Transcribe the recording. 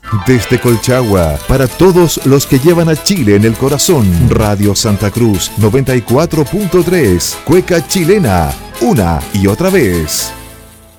Desde Colchagua, para todos los que llevan a Chile en el corazón, Radio Santa Cruz 94.3, Cueca Chilena, una y otra vez.